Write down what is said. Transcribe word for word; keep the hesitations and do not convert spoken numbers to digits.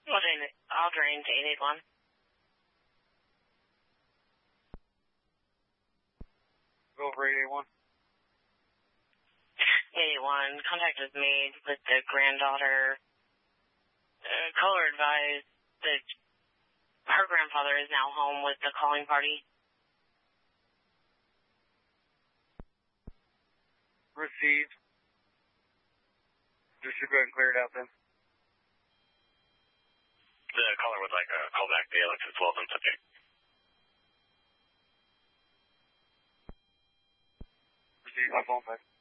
Well, then I'll drain to eight eight one. Go over eight eight one. eight eight one, contact was made with the granddaughter. Uh, caller advised that her grandfather is now home with the calling party. Received. Just should go ahead and clear it out then. The caller would like a call back to Alex as well, then subject. Received. My phone back.